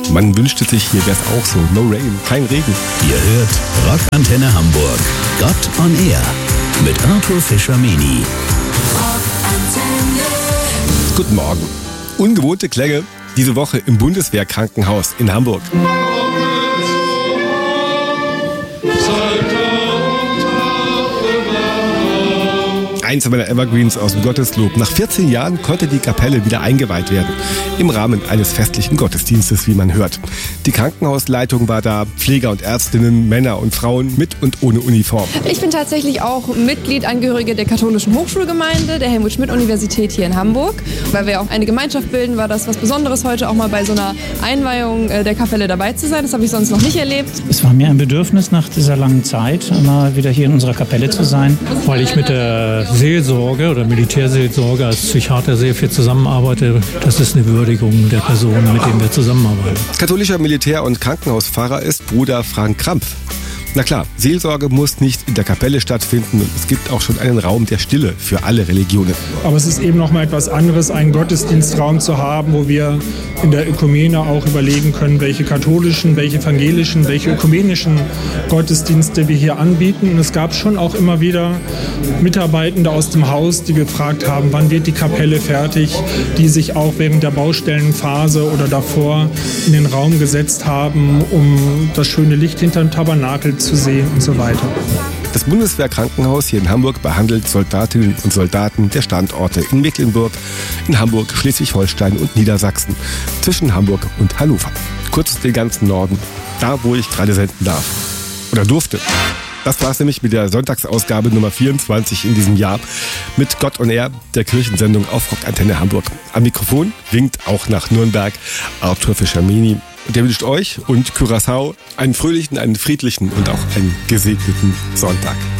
Man wünschte sich, hier wäre es auch so. No rain, kein Regen. Ihr hört Rockantenne Hamburg. Gott on Air mit Arthur Fischer-Meni. Guten Morgen. Ungewohnte Klänge diese Woche im Bundeswehrkrankenhaus in Hamburg. Eins meiner Evergreens aus dem Gotteslob. Nach 14 Jahren konnte die Kapelle wieder eingeweiht werden. Im Rahmen eines festlichen Gottesdienstes, wie man hört. Die Krankenhausleitung war da, Pfleger und Ärztinnen, Männer und Frauen mit und ohne Uniform. Ich bin tatsächlich auch Mitglied, Angehörige der katholischen Hochschulgemeinde, der Helmut-Schmidt-Universität hier in Hamburg. Weil wir auch eine Gemeinschaft bilden, war das was Besonderes heute auch mal bei so einer Einweihung der Kapelle dabei zu sein. Das habe ich sonst noch nicht erlebt. Es war mir ein Bedürfnis, nach dieser langen Zeit mal wieder hier in unserer Kapelle zu sein. Weil ich mit der Seelsorge oder Militärseelsorge als Psychiater sehr viel zusammenarbeite. Das ist eine Würdigung der Personen, mit denen wir zusammenarbeiten. Katholischer Militär- und Krankenhauspfarrer ist Bruder Frank Krampf. Na klar, Seelsorge muss nicht in der Kapelle stattfinden und es gibt auch schon einen Raum der Stille für alle Religionen. Aber es ist eben noch mal etwas anderes, einen Gottesdienstraum zu haben, wo wir in der Ökumene auch überlegen können, welche katholischen, welche evangelischen, welche ökumenischen Gottesdienste wir hier anbieten. Und es gab schon auch immer wieder Mitarbeitende aus dem Haus, die gefragt haben, wann wird die Kapelle fertig, die sich auch während der Baustellenphase oder davor in den Raum gesetzt haben, um das schöne Licht hinterm Tabernakel zu sehen und so weiter. Das Bundeswehrkrankenhaus hier in Hamburg behandelt Soldatinnen und Soldaten der Standorte in Mecklenburg, in Hamburg, Schleswig-Holstein und Niedersachsen, zwischen Hamburg und Hannover. Kurz den ganzen Norden, da wo ich gerade senden darf. Oder durfte. Das war es nämlich mit der Sonntagsausgabe Nummer 24 in diesem Jahr mit Gott on Air, der Kirchensendung auf Rockantenne Hamburg. Am Mikrofon winkt auch nach Nürnberg Arthur Fischer-Meni. Und der wünscht euch und Curaçao einen fröhlichen, einen friedlichen und auch einen gesegneten Sonntag.